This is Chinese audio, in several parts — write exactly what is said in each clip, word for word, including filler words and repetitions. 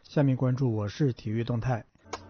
下面关注我市体育动态。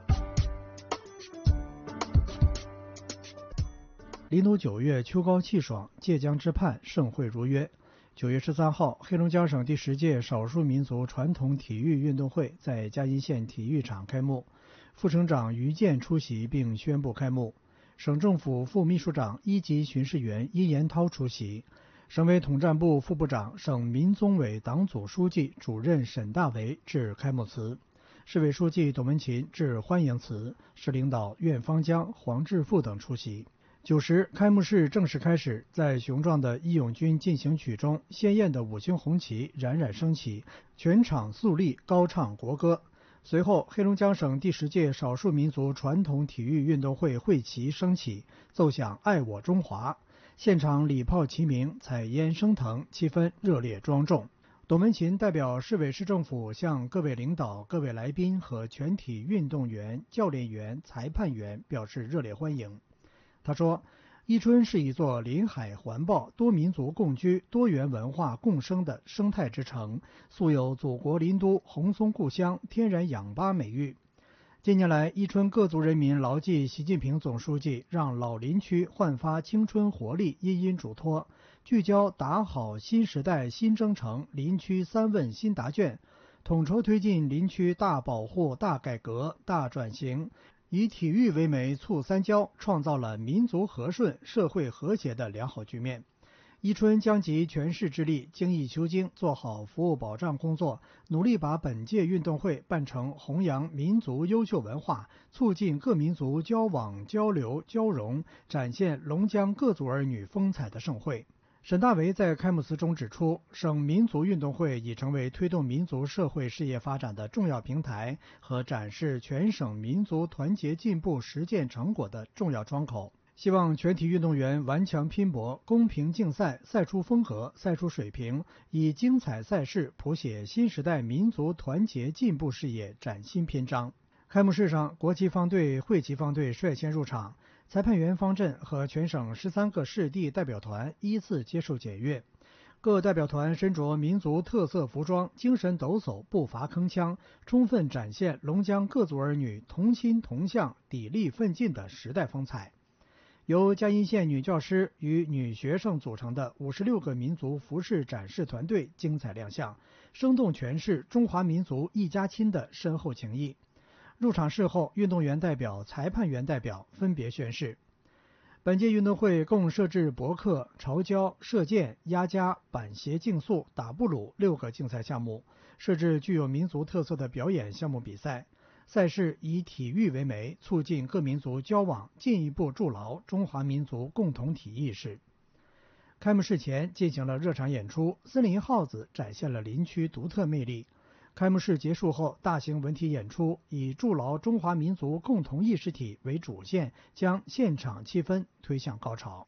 临读九月，秋高气爽，借江之畔，盛会如约。九月十三号，黑龙江省第十届少数民族传统体育运动会在嘉阴县体育场开幕，副省长于健出席并宣布开幕。省政府副秘书长、一级巡视员殷延涛出席。省委统战部副部长、省民宗委党组书记、主任沈大为致开幕词，市委书记董文勤致欢迎词，市领导苑方江、黄志富等出席。九时，开幕式正式开始，在雄壮的义勇军进行曲中，鲜艳的五星红旗冉冉升起，全场肃立高唱国歌。随后，黑龙江省第十届少数民族传统体育运动会会旗升起，奏响爱我中华，现场礼炮齐鸣，彩烟升腾，气氛热烈庄重。董文勤代表市委市政府向各位领导、各位来宾和全体运动员、教练员、裁判员表示热烈欢迎。他说，伊春是一座临海环抱、多民族共居、多元文化共生的生态之城，素有祖国林都、红松故乡、天然氧吧美誉。近年来，伊春各族人民牢记习近平总书记让老林区焕发青春活力殷殷嘱托，聚焦打好新时代新征程林区三问新答卷，统筹推进林区大保护、大改革、大转型，以体育为媒促三交，创造了民族和顺、社会和谐的良好局面。伊春将集全市之力，精益求精，做好服务保障工作，努力把本届运动会办成弘扬民族优秀文化、促进各民族交往交流交融、展现龙江各族儿女风采的盛会。沈大为在开幕词中指出，省民族运动会已成为推动民族社会事业发展的重要平台和展示全省民族团结进步实践成果的重要窗口。希望全体运动员顽强拼搏，公平竞赛，赛出风格，赛出水平，以精彩赛事谱写新时代民族团结进步事业崭新篇章。开幕式上，国旗方队、会旗方队率先入场，裁判员方阵和全省十三个市地代表团依次接受检阅。各代表团身着民族特色服装，精神抖擞，步伐铿锵，充分展现龙江各族儿女同心同向、砥砺奋进的时代风采。由嘉阴县女教师与女学生组成的五十六个民族服饰展示团队精彩亮相，生动诠释中华民族一家亲的深厚情谊。入场式后，运动员代表、裁判员代表分别宣誓。本届运动会共设置驳壳、潮礁、射箭、压夹、板鞋竞速、打布鲁六个竞赛项目，设置具有民族特色的表演项目比赛。赛事以体育为媒，促进各民族交往，进一步筑牢中华民族共同体意识。开幕式前进行了热场演出，森林号子展现了林区独特魅力。开幕式结束后，大型文体演出以筑牢中华民族共同意识体为主线，将现场气氛推向高潮。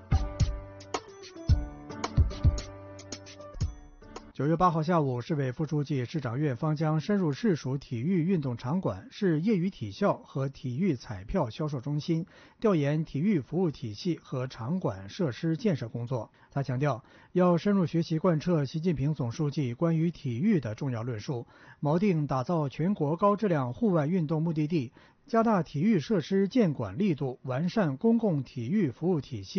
九月八号下午，市委副书记、市长苑方江深入市属体育运动场馆、市业余体校和体育彩票销售中心，调研体育服务体系和场馆设施建设工作。他强调，要深入学习贯彻习近平总书记关于体育的重要论述，锚定打造全国高质量户外运动目的地，加大体育设施建管力度，完善公共体育服务体系。